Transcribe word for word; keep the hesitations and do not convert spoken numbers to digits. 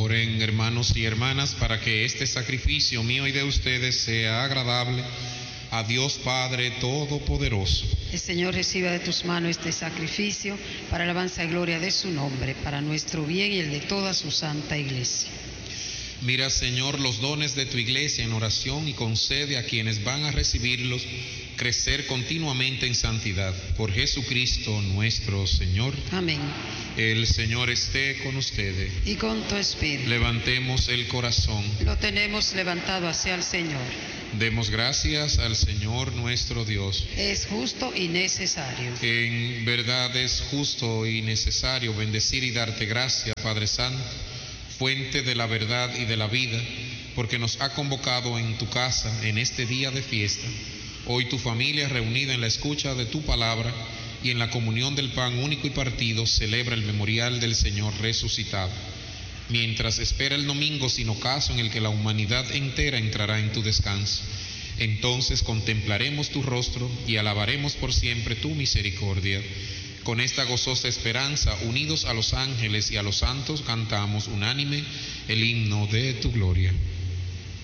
Oren, hermanos y hermanas, para que este sacrificio mío y de ustedes sea agradable a Dios Padre Todopoderoso. El Señor reciba de tus manos este sacrificio para alabanza y gloria de su nombre, para nuestro bien y el de toda su santa iglesia. Mira, Señor, los dones de tu iglesia en oración y concede a quienes van a recibirlos crecer continuamente en santidad. Por Jesucristo nuestro Señor. Amén. El Señor esté con ustedes. Y con tu espíritu. Levantemos el corazón. Lo tenemos levantado hacia el Señor. Demos gracias al Señor nuestro Dios. Es justo y necesario. En verdad es justo y necesario bendecir y darte gracias, Padre Santo, fuente de la verdad y de la vida, porque nos ha convocado en tu casa en este día de fiesta. Hoy tu familia, reunida en la escucha de tu palabra y en la comunión del pan único y partido, celebra el memorial del Señor resucitado. Mientras espera el domingo sin ocaso en el que la humanidad entera entrará en tu descanso, entonces contemplaremos tu rostro y alabaremos por siempre tu misericordia. Con esta gozosa esperanza, unidos a los ángeles y a los santos, cantamos unánime el himno de tu gloria.